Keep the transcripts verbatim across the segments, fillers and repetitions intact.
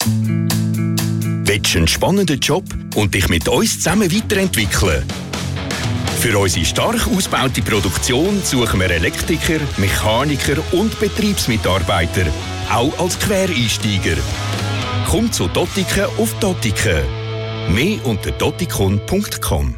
Willst du einen spannenden Job und dich mit uns zusammen weiterentwickeln? Für unsere stark ausgebaute Produktion suchen wir Elektriker, Mechaniker und Betriebsmitarbeiter, auch als Quereinsteiger. Komm zu Dottiken auf Dottiken. Mehr unter dottikon punkt com.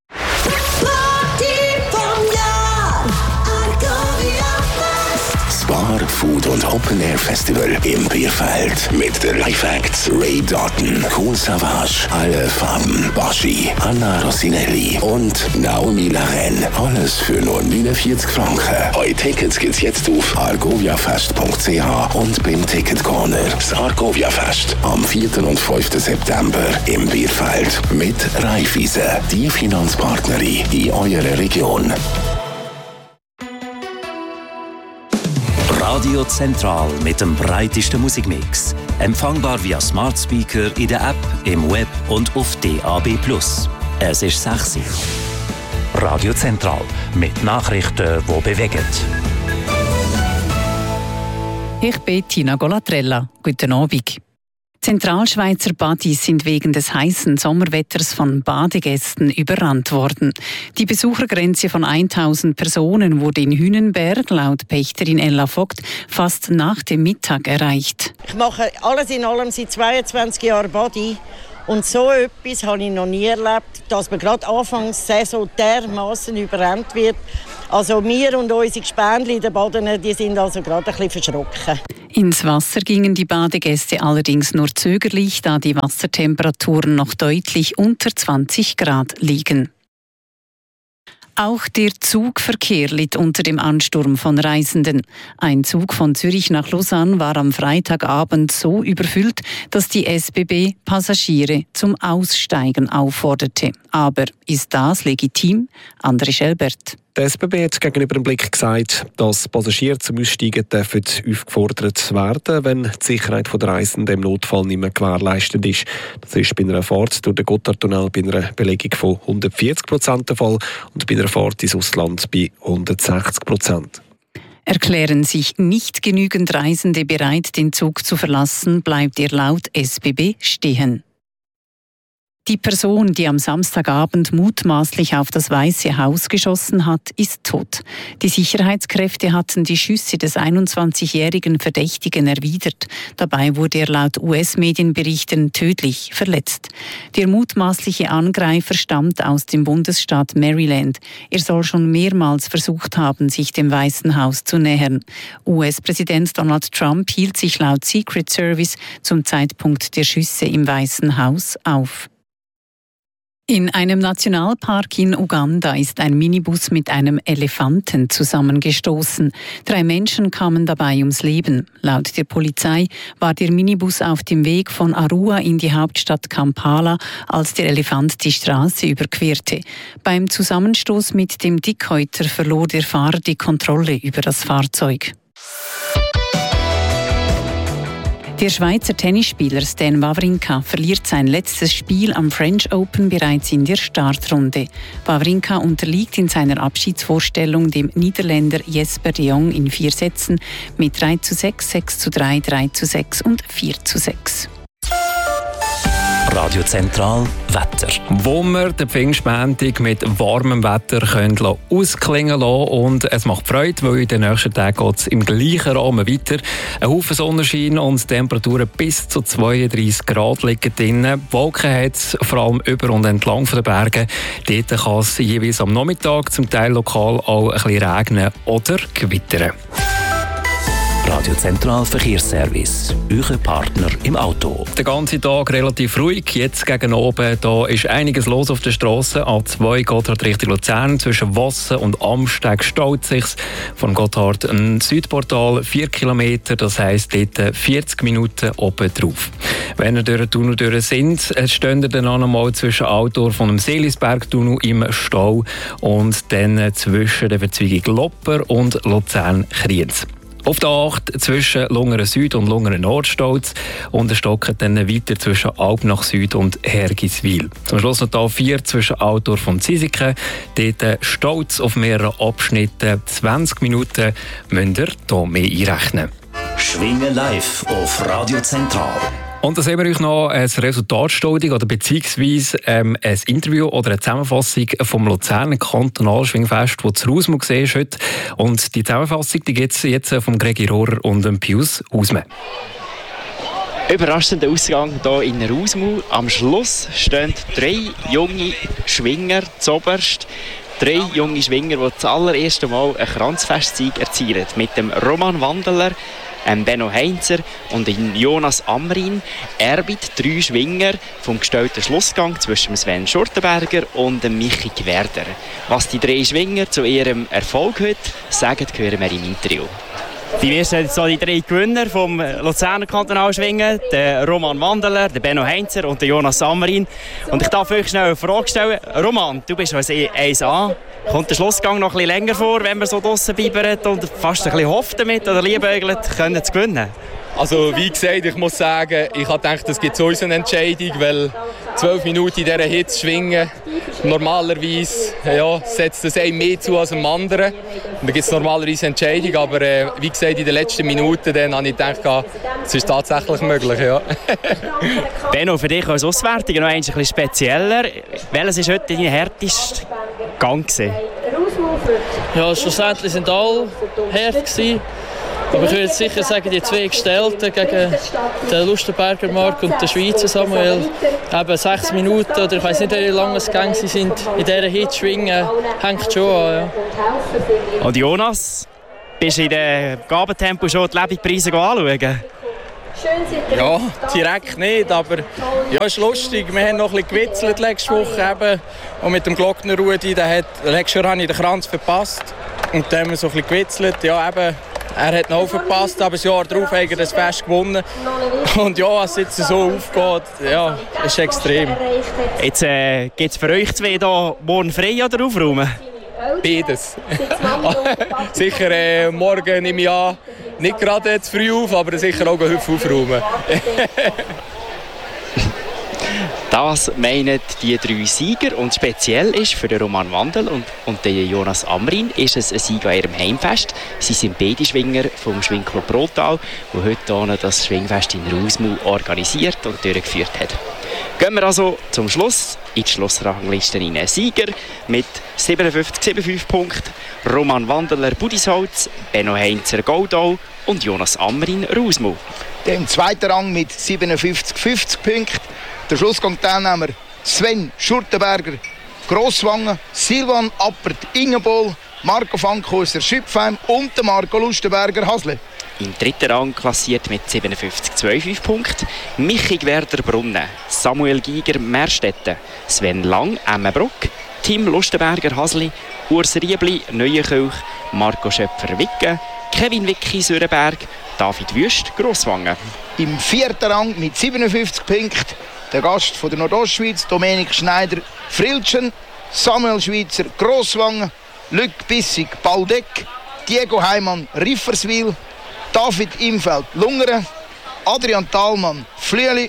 Bar, Food und Open Air Festival im Bierfeld mit den Live-Acts Ray Doughton, Kool Savas, Alle Farben, Baschi, Anna Rossinelli und Naomi Laren. Alles für nur neunundvierzig Franken. Eure Tickets gibt's jetzt auf argoviafest punkt c h und beim Ticket Corner. Das Argovia Fest am vierten und fünften September im Bierfeld mit Raiffeisen, die Finanzpartnerin in eurer Region. Radio Zentral mit dem breitesten Musikmix. Empfangbar via Smart Speaker in der App, im Web und auf D A B plus. Es ist sechs Uhr. Radio Zentral mit Nachrichten, die bewegen. Ich bin Tina Golatrella. Guten Abend. Zentralschweizer Badis sind wegen des heißen Sommerwetters von Badegästen überrannt worden. Die Besuchergrenze von tausend Personen wurde in Hünenberg laut Pächterin Ella Vogt fast nach dem Mittag erreicht. Ich mache alles in allem seit zweiundzwanzig Jahren Badi. Und so etwas habe ich noch nie erlebt, dass man gerade Anfangs der Saison dermassen überrannt wird. Also wir und unsere Gespendli in den Baden, die sind also gerade ein bisschen verschrocken. Ins Wasser gingen die Badegäste allerdings nur zögerlich, da die Wassertemperaturen noch deutlich unter zwanzig Grad liegen. Auch der Zugverkehr litt unter dem Ansturm von Reisenden. Ein Zug von Zürich nach Lausanne war am Freitagabend so überfüllt, dass die S B B Passagiere zum Aussteigen aufforderte. Aber ist das legitim? André Schelbert. Die S B B hat gegenüber dem Blick gesagt, dass Passagiere zum Aussteigen dürfen aufgefordert werden, wenn die Sicherheit der Reisenden im Notfall nicht mehr gewährleistet ist. Das ist bei einer Fahrt durch den Gotthardtunnel bei einer Belegung von hundertvierzig Prozent der Fall und bei einer Fahrt ins Ausland bei hundertsechzig Prozent. Erklären sich nicht genügend Reisende bereit, den Zug zu verlassen, bleibt er laut S B B stehen. Die Person, die am Samstagabend mutmaßlich auf das Weiße Haus geschossen hat, ist tot. Die Sicherheitskräfte hatten die Schüsse des einundzwanzigjährigen Verdächtigen erwidert. Dabei wurde er laut U S-Medienberichten tödlich verletzt. Der mutmaßliche Angreifer stammt aus dem Bundesstaat Maryland. Er soll schon mehrmals versucht haben, sich dem Weißen Haus zu nähern. U S-Präsident Donald Trump hielt sich laut Secret Service zum Zeitpunkt der Schüsse im Weißen Haus auf. In einem Nationalpark in Uganda ist ein Minibus mit einem Elefanten zusammengestoßen. Drei Menschen kamen dabei ums Leben. Laut der Polizei war der Minibus auf dem Weg von Arua in die Hauptstadt Kampala, als der Elefant die Straße überquerte. Beim Zusammenstoß mit dem Dickhäuter verlor der Fahrer die Kontrolle über das Fahrzeug. Der Schweizer Tennisspieler Stan Wawrinka verliert sein letztes Spiel am French Open bereits in der Startrunde. Wawrinka unterliegt in seiner Abschiedsvorstellung dem Niederländer Jesper de Jong in vier Sätzen mit drei zu sechs, sechs zu drei, drei zu sechs und vier zu sechs. Radio Zentral Wetter. Wo wir den Pfingstmontag mit warmem Wetter können ausklingen lassen. Und es macht Freude, weil in den nächsten Tagen geht es im gleichen Rahmen weiter. Ein Haufen Sonnenschein und Temperaturen bis zu zweiunddreissig Grad liegen drin. Wolken hat es vor allem über und entlang der Berge. Dort kann es jeweils am Nachmittag zum Teil lokal auch ein bisschen regnen oder gewittern. Radio Zentral Verkehrsservice, euer Partner im Auto. Den ganzen Tag relativ ruhig. Jetzt gegen oben da ist einiges los auf der Straße. A zwei Gotthard Richtung Luzern. Zwischen Wassen und Amsteg staut sich's. Von Gotthard ein Südportal vier Kilometer. Das heisst, dort vierzig Minuten oben drauf. Wenn ihr durch den Tunnel durch sind, stehen ihr dann noch einmal zwischen Altdorf und dem Seelisberg-Tunnel im Stau und dann zwischen der Verzweigung Lopper und Luzern-Kriens. Auf der acht zwischen Lungern Süd und Lungern Nord staut und er stockt dann weiter zwischen Alpnach Süd und Hergiswil. Zum Schluss noch die A vier zwischen Altdorf und Zisiken. Dort staut auf mehreren Abschnitten. zwanzig Minuten müsst ihr hier mehr einrechnen. Schwingen live auf Radio Zentral. Und dann sehen wir euch noch ein Resultatstudie oder beziehungsweise ähm, ein Interview oder eine Zusammenfassung vom Luzerner Kantonalschwingfest, das zu Rausmo gesehen ist heute. Und die Zusammenfassung die gibt es jetzt von Gregi Rohrer und dem Pius Hausmann. Überraschender Ausgang hier in Rausmo. Am Schluss stehen drei junge Schwinger zuoberst. Drei junge Schwinger, die das allererste Mal einen Kranzfestsieg erzielen. Mit dem Roman Wandeler, ähm Benno Heinzer und Jonas Amrin. Erbit drei Schwinger vom gestellten Schlussgang zwischen Sven Schurtenberger und Michi Gwerder. Was die drei Schwinger zu ihrem Erfolg heute sagen, hören wir im Interview. Bei mir sind so die drei Gewinner vom Luzerner Kantonalschwingen, der Roman Wandeler, der Benno Heinzer und der Jonas Amrin. Und ich darf euch schnell eine Frage stellen. Roman, du bist als eins A. Kommt der Schlussgang noch ein bisschen länger vor, wenn man so draussen bibbert und fast ein bisschen hofft damit oder liebäugelt, können zu gewinnen? Also wie gesagt, ich muss sagen, ich habe gedacht, es gibt so eine Entscheidung, weil zwölf Minuten in dieser Hitze schwingen, normalerweise ja, setzt es einem mehr zu als dem anderen. Und da gibt es normalerweise eine Entscheidung, aber äh, wie gesagt, in den letzten Minuten dann habe ich gedacht, es ist tatsächlich möglich. Ja. Benno, für dich als Auswärtiger noch ein bisschen spezieller. Welches war heute dein härtester Gang? Ja, schlussendlich waren alle hart. Aber ich würde sicher sagen, die zwei Gestellten gegen den Lustenberger Marc und den Schweizer Samuel, eben sechs Minuten oder ich weiß nicht, wie lange es gegangen sind, in dieser Hitze schwingen, hängt schon an. Ja. Und Jonas, bist du in dem Gabentempo schon die Lebenspreise anschauen? Ja, direkt nicht, aber ja, es ist lustig. Wir haben noch ein bisschen gewitzelt letzte Woche eben. Und mit dem Glockner Rudi, der hat, letztes Jahr habe ich den Kranz verpasst. Und dann haben wir so ein bisschen gewitzelt. Ja, eben, er hat noch verpasst, aber das Jahr darauf hat er das Fest gewonnen. Und ja, was jetzt so aufgeht, ja, ist extrem. Jetzt äh, gibt es für euch zwei hier morgen frei oder aufräumen? Beides. Sicher äh, morgen nehme ich an, nicht gerade zu früh auf, aber sicher auch heute aufräumen. Das meinen die drei Sieger. Und speziell ist für den Roman Wandel und, und den Jonas Amrin ist es ein Sieg an ihrem Heimfest. Sie sind beide Schwinger vom Schwingclub Brotal, der heute das Schwingfest in Rausmo organisiert und durchgeführt hat. Gehen wir also zum Schluss in die Schlussrangliste rein. Sieger mit siebenundfünfzig Komma fünfundsiebzig Punkten, Roman Wandeler Budisholz, Benno Heinzer Goldau und Jonas Amrin Rausmo. Im zweiten Rang mit siebenundfünfzig Komma fünfzig Punkten der Schlussgang-Teilnehmer Sven Schurtenberger Grosswangen, Silvan Appert Ingenbol, Marco Fankhäuser Schüpfheim und der Marco Lustenberger Hasle. Im dritten Rang klassiert mit siebenundfünfzig Komma fünfundzweißig Punkten Michi Gwerder Brunnen, Samuel Giger Merstetten, Sven Lang Emmenbruck, Tim Lustenberger Hasli, Urs Riebli Neuenkirch, Marco Schöpfer Wicke, Kevin Wicki Sörenberg, David Wüst Grosswangen. Im vierten Rang mit siebenundfünfzig Punkten der Gast von der Nordostschweiz, Dominik Schneider Frilschen, Samuel Schweizer Grosswangen, Luc Bissig Baldeck, Diego Heimann Rifferswil, David Imfeld Lungeren, Adrian Thalmann Flüeli,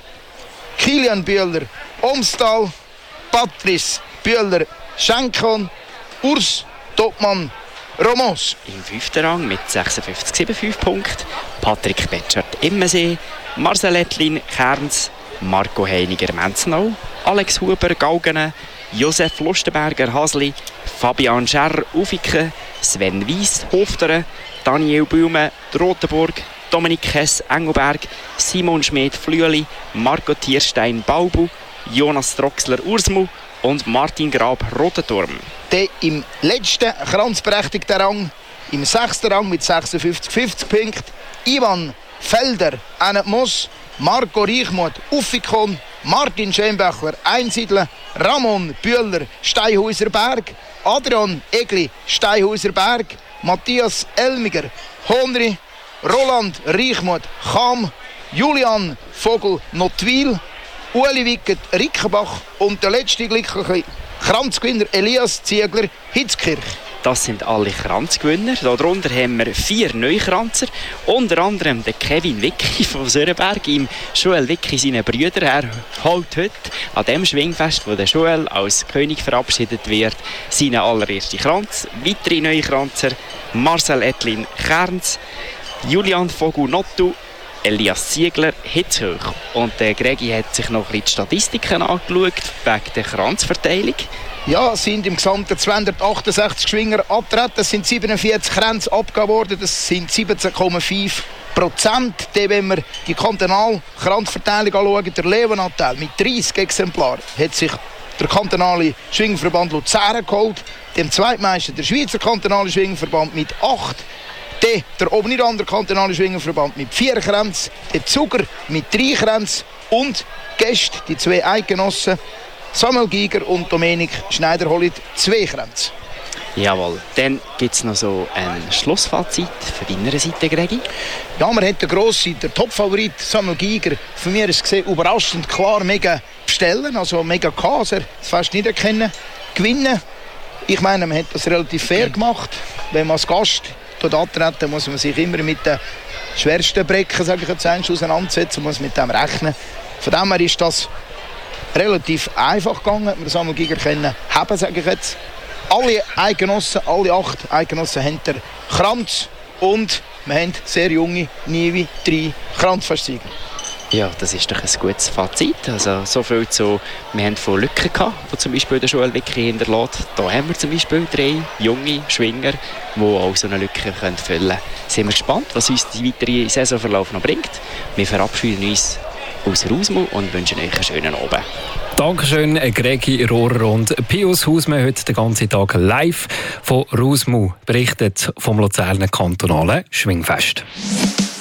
Kilian Bühler Omstal, Patrice Bühler Schenkon, Urs Topmann Romos. Im fünften Rang mit sechsundfünfzig Komma fünfundsiebzig Punkten Patrick Betschert Immensee, Marcel Ettlin Kerns, Marco Heiniger Menzenau, Alex Huber Gaugenen, Josef Lustenberger Hasli, Fabian Scherr Ufiken, Sven Weiss Hofteren, Daniel Blume Rotenburg, Dominik Hess Engelberg, Simon Schmidt Flüeli, Marco Tierstein Baubu, Jonas Troxler Ursmu und Martin Grab Rotenturm. Der im letzten kranzberechtigten Rang, im sechsten Rang mit sechsundfünfzig Komma fünfzig Punkten, Ivan Felder Moos, Marco Reichmuth Uffikon, Martin Schönbächler Einsiedler, Ramon Bühler Steinhäuser Berg, Adrian Egli Steinhäuser Berg, Matthias Elmiger Honri, Roland Reichmuth Cham, Julian Vogel Notwil, Ueli Wickert Rickenbach und der letzte glückliche Kranzgewinner Elias Ziegler Hitzkirch. Das sind alle Kranzgewinner. Darunter haben wir vier Neukranzer. Unter anderem den Kevin Wicki von Sörenberg, ihm Joel Wicki, seine Brüder. Er holt heute an dem Schwingfest, wo der Joel als König verabschiedet wird, seinen allerersten Kranz. Weitere Neukranzer: Marcel Ettlin Kerns, Julian Vogel Nottu, Elias Ziegler hitzhoch. Und der Gregi hat sich noch ein bisschen die Statistiken angeschaut wegen der Kranzverteilung. Ja, es sind im Gesamten zweihundertachtundsechzig Schwinger angetreten, es sind siebenundvierzig Kränze abgegeben worden, das sind siebzehn Komma fünf Prozent. Wenn wir die kantonale Kranzverteilung anschauen, der Löwenanteil mit dreißig Exemplaren hat sich der kantonale Schwingerverband Luzern geholt, dem zweitmeisten der Schweizer kantonale Schwingerverband mit acht, der, der Obniederlander kantonale Schwingerverband mit vier Kränzen, der Zuger mit drei Kränzen und Gäste, die zwei Eidgenossen, Samuel Giger und Dominik Schneider-Holit, zwei Kränze. Jawohl, dann gibt es noch so ein Schlussfazit von deiner Seite, Gregi. Ja, man hat den grossen, der Topfavorit Samuel Giger, von mir ist gesehen überraschend klar mega bestellen, also mega Kaser, fast nicht erkennen, gewinnen. Ich meine, man hat das relativ fair gemacht. Wenn man als Gast dort antreten, muss man sich immer mit den schwersten Brecken, sage ich jetzt, auseinandersetzen, muss mit dem rechnen. Von dem her ist das relativ einfach gegangen. Wir Samuel Giger können haben, sage ich jetzt. Alle Eidgenossen, alle acht Eidgenossen haben den Kranz und wir haben sehr junge, neue, drei Kranzfestsieger. Ja, das ist doch ein gutes Fazit. Also, so viel zu, wir haben von Lücken gehabt, die zum Beispiel der Joel Wicki hinterlässt. Da haben wir zum Beispiel drei junge Schwinger, die auch so eine Lücke füllen können. Sind wir gespannt, was uns die weitere Saisonverlauf noch bringt. Wir verabschieden uns aus Rausmu und wünschen euch einen schönen Abend. Dankeschön, Gregi Rohrer und Pius Hausmann, heute den ganzen Tag live von Rausmu, berichtet vom Luzerner kantonalen Schwingfest.